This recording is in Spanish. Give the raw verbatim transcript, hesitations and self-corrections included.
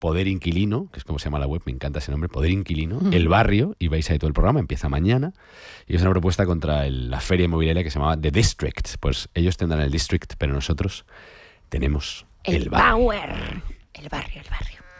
Poder Inquilino, que es como se llama la web, me encanta ese nombre, Poder Inquilino, uh-huh. El Barrio, y veis ahí todo el programa, empieza mañana, y es una propuesta contra el, la feria inmobiliaria que se llamaba The District. Pues ellos tendrán el District, pero nosotros tenemos el, el Barrio. Power. El barrio, el barrio.